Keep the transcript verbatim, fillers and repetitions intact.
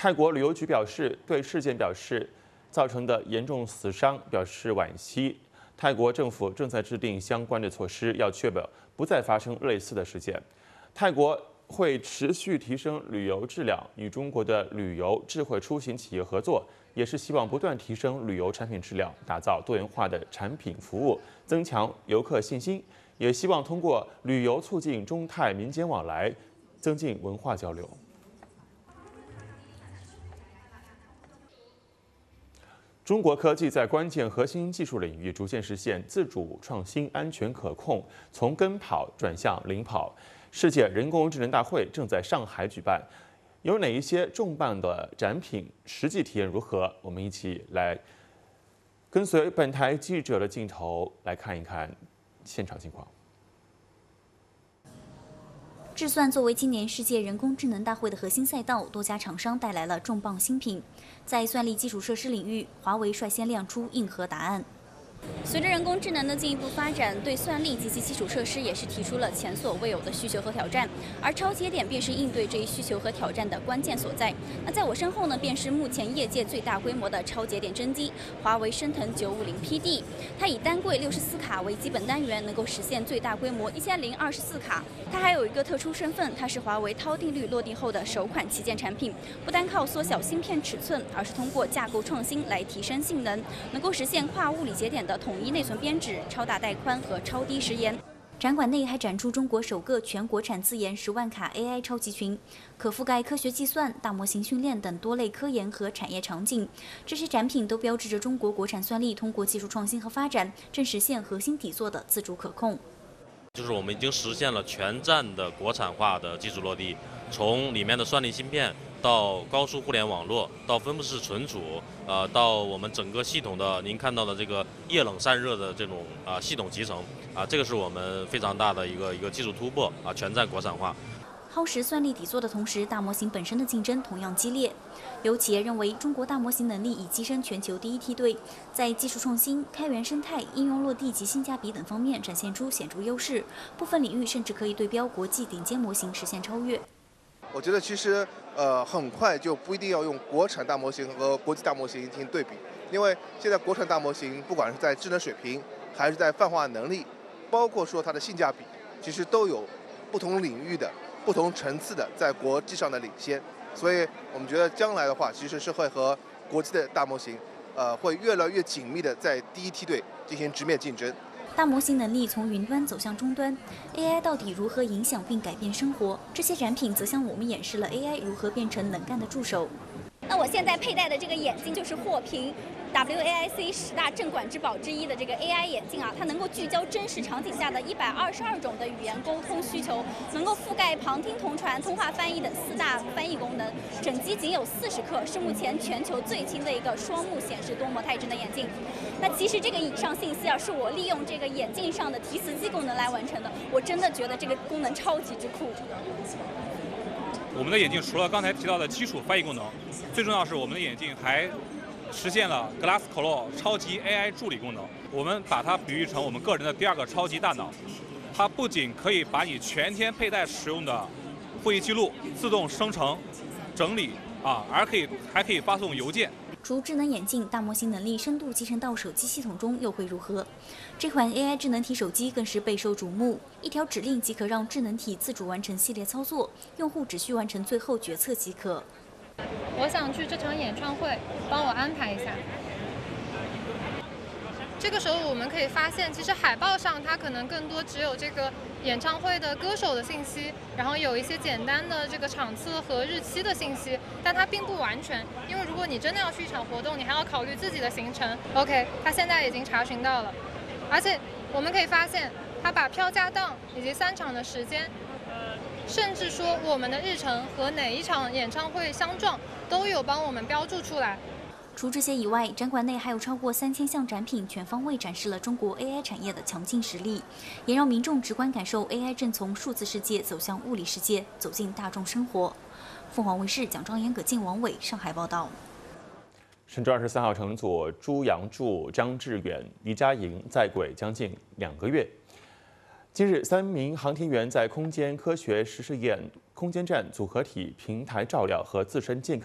泰国旅游局表示，对事件表示造成的严重死伤表示惋惜。泰国政府正在制定相关的措施，要确保不再发生类似的事件。泰国会持续提升旅游质量，与中国的旅游智慧出行企业合作，也是希望不断提升旅游产品质量，打造多元化的产品服务，增强游客信心。也希望通过旅游促进中泰民间往来，增进文化交流。中国科技在关键核心技术领域逐渐实现自主创新、安全可控，从跟跑转向领跑。世界人工智能大会正在上海举办，有哪一些重磅的展品？实际体验如何？我们一起来跟随本台记者的镜头来看一看现场情况。 智算作为今年世界人工智能大会的核心赛道，多家厂商带来了重磅新品。在算力基础设施领域，华为率先亮出硬核答案。随着人工智能的进一步发展，对算力及其基础设施也是提出了前所未有的需求和挑战。而超节点便是应对这一需求和挑战的关键所在。那在我身后呢，便是目前业界最大规模的超节点真机——华为升腾九五零 P D。它以单柜六十四卡为基本单元，能够实现最大规模一千零二十四卡。它还有一个特殊身份，它是华为韬定律落地后的首款旗舰产品，不单靠缩小芯片尺寸，而是通过架构创新来提升性能，能够实现跨物理节点的统一内存编制、超大带宽和超低时延。展馆内还展出中国首个全国产自研十万卡 A I 超级群，可覆盖科学计算、大模型训练等多类科研和产业场景。这些展品都标志着中国国产算力通过技术创新和发展，正实现核心底座的自主可控。 就是我们已经实现了全站的国产化的技术落地，从里面的算力芯片到高速互联网络，到分布式存储，呃，到我们整个系统的您看到的这个液冷散热的这种啊、呃、系统集成啊、呃，这个是我们非常大的一个一个技术突破啊、呃，全站国产化。 耗时算力底座的同时，大模型本身的竞争同样激烈。有企业认为，中国大模型能力已跻身全球第一梯队，在技术创新、开源生态、应用落地及性价比等方面展现出显著优势，部分领域甚至可以对标国际顶尖模型实现超越。 我觉得其实呃很快就不一定要用国产大模型和国际大模型进行对比，因为现在国产大模型不管是在智能水平，还是在泛化能力，包括说它的性价比，其实都有不同领域的、不同层次的在国际上的领先。所以我们觉得将来的话，其实是会和国际的大模型，呃，会越来越紧密的在第一梯队进行直面竞争。 大模型能力从云端走向终端 ，A I 到底如何影响并改变生活？这些展品则向我们演示了 A I 如何变成能干的助手。那我现在佩戴的这个眼镜就是获评 W A I C 十大镇馆之宝之一的这个 A I 眼镜啊，它能够聚焦真实场景下的一百二十二种的语言沟通需求，能够覆盖旁听、同传、通话翻译等四大翻译功能。整机仅有四十克，是目前全球最轻的一个双目显示多模态真的眼镜。那其实这个以上信息啊，是我利用这个眼镜上的提词机功能来完成的，我真的觉得这个功能超级之酷。 我们的眼镜除了刚才提到的基础翻译功能，最重要是我们的眼镜还实现了 Glass Clo 超级 A I 助理功能。我们把它比喻成我们个人的第二个超级大脑，它不仅可以把你全天佩戴使用的会议记录自动生成、整理啊，而可以还可以发送邮件。 除智能眼镜，大模型能力深度集成到手机系统中又会如何？这款 A I 智能体手机更是备受瞩目，一条指令即可让智能体自主完成系列操作，用户只需完成最后决策即可。 我想去这场演唱会，帮我安排一下。这个时候我们可以发现，其实海报上它可能更多只有这个演唱会的歌手的信息，然后有一些简单的这个场次和日期的信息，但它并不完全，因为如果你真的要去一场活动，你还要考虑自己的行程。OK， 它现在已经查询到了，而且我们可以发现，它把票价档以及三场的时间，甚至说我们的日程和哪一场演唱会相撞，都有帮我们标注出来。 除这些以外，展馆内还有超过三千项展品，全方位展示了中国 A I 产业的强劲实力，也让民众直观感受 A I 正从数字世界走向物理世界，走进大众生活。凤凰卫视蒋庄严、葛静、王伟上海报道。 神舟二十三号乘组朱杨柱、张志远、黎佳莹在轨将近两个月。今日，三名航天员在空间科学实试验空间站组合体平台照料和自身健康。